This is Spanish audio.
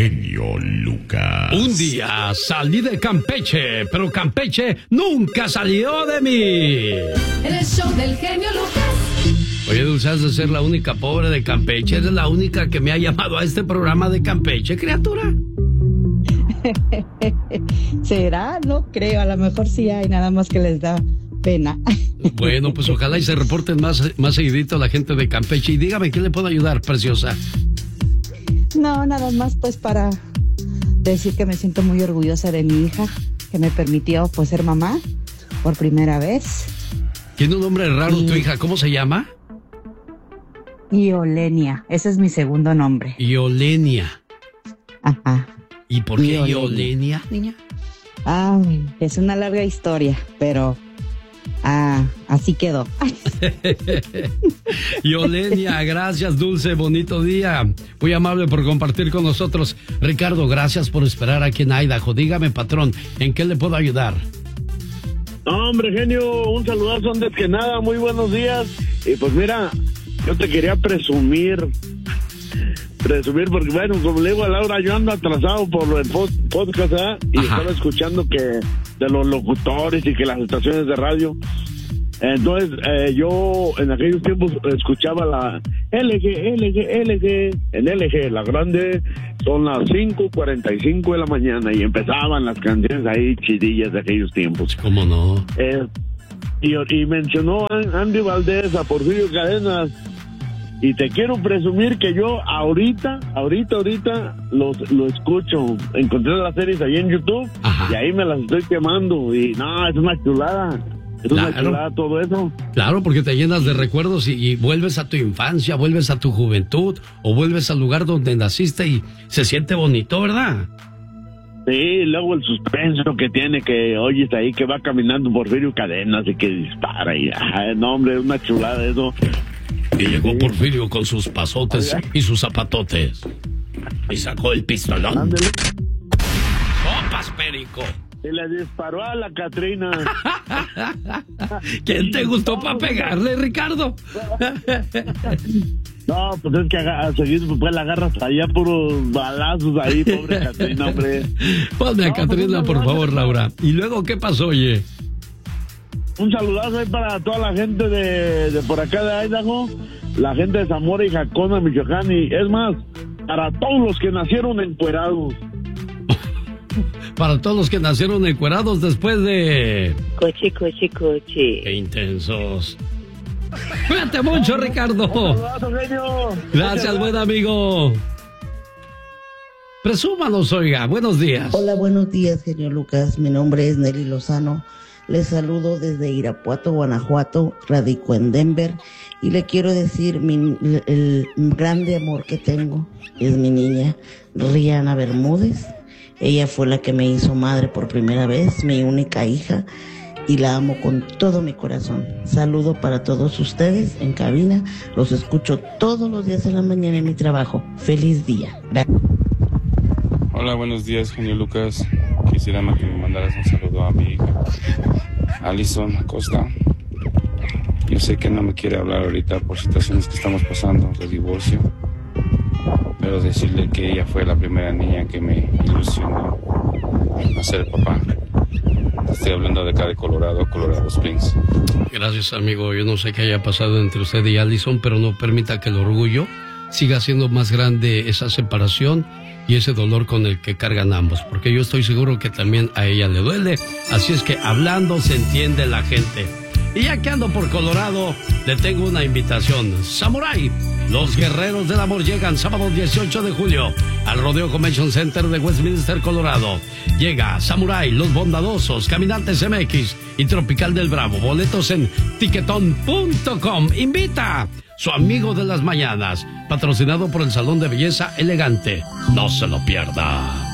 genio Lucas. Un día salí de Campeche, pero Campeche nunca salió de mí. En el show del genio Lucas. Oye, Dulce, has de ser la única pobre de Campeche. Eres la única que me ha llamado a este programa de Campeche, criatura. ¿Será? No creo, a lo mejor sí hay, nada más que les da pena. Bueno, pues ojalá y se reporten más seguidito la gente de Campeche. Y dígame, ¿qué le puedo ayudar, preciosa? No, nada más pues para decir que me siento muy orgullosa de mi hija, que me permitió pues ser mamá por primera vez. Tiene un nombre raro tu hija, ¿cómo se llama? Iolenia, ese es mi segundo nombre. Iolenia. Ajá. ¿Y por qué Iolenia, niña? Ay, es una larga historia, pero así quedó. Iolenia, gracias, Dulce, bonito día. Muy amable por compartir con nosotros. Ricardo, gracias por esperar aquí en Idaho. Dígame, patrón, ¿en qué le puedo ayudar? No, hombre, genio, un saludazo antes que nada, muy buenos días. Y pues mira, yo te quería presumir, porque bueno, como le digo a Laura, yo ando atrasado por el podcast, ¿eh? Y estaba escuchando que de los locutores y que las estaciones de radio. Entonces, yo en aquellos tiempos escuchaba la LG, en LG, la grande, son las 5:45 de la mañana y empezaban las canciones ahí chidillas de aquellos tiempos. ¿Cómo no? Y mencionó a Andy Valdés, a Porfirio Cadenas, y te quiero presumir que yo ahorita lo escucho. Encontré las series ahí en YouTube. Ajá. Y ahí me las estoy quemando y no, es una chulada. Es una chulada todo eso. Claro, porque te llenas de recuerdos y vuelves a tu infancia, vuelves a tu juventud o vuelves al lugar donde naciste y se siente bonito, ¿verdad? Sí, luego el suspenso que tiene, que oyes ahí que va caminando Porfirio Cadenas y que dispara y no, hombre, es una chulada eso. Y llegó Porfirio con sus pasotes y sus zapatotes y sacó el pistolón. Ándale. ¡Sopas, perico! Y le disparó a la Catrina. ¿Quién te gustó para pegarle, Ricardo? No, pues es que a seguir pues la agarras allá puros balazos ahí, pobre Catrina, hombre. Ponme a Catrina, por favor, Laura. ¿Y luego qué pasó, oye? Un saludazo ahí para toda la gente de por acá de Idaho, la gente de Zamora y Jacona, Michoacán, y es más, para todos los que nacieron encuerados. Para todos los que nacieron encuerados después de... Coche. Qué intensos. Cuídate mucho, Ricardo. Gracias, buen amigo. Presúmanos, oiga. Buenos días. Hola, buenos días, genio Lucas. Mi nombre es Nelly Lozano. Les saludo desde Irapuato, Guanajuato. Radico en Denver. Y le quiero decir el grande amor que tengo es mi niña, Rihanna Bermúdez. Ella fue la que me hizo madre por primera vez, mi única hija, y la amo con todo mi corazón. Saludo para todos ustedes en cabina. Los escucho todos los días en la mañana en mi trabajo. Feliz día. Gracias. Hola, buenos días, genio Lucas. Quisiera que me mandaras un saludo a mi hija, Alison Acosta. Yo sé que no me quiere hablar ahorita por situaciones que estamos pasando de divorcio, pero decirle que ella fue la primera niña que me ilusionó a ser papá. Estoy hablando de acá de Colorado Springs. Gracias, amigo. Yo no sé qué haya pasado entre usted y Allison, pero no permita que el orgullo siga siendo más grande esa separación y ese dolor con el que cargan ambos, porque yo estoy seguro que también a ella le duele. Así es que hablando se entiende la gente. Y ya que ando por Colorado, le tengo una invitación. Samurai, los guerreros del amor llegan sábado 18 de julio al Rodeo Convention Center de Westminster, Colorado. Llega Samurai, Los Bondadosos, Caminantes MX y Tropical del Bravo. Boletos en tiquetón.com. Invita su amigo de las mañanas, patrocinado por el Salón de Belleza Elegante. No se lo pierda.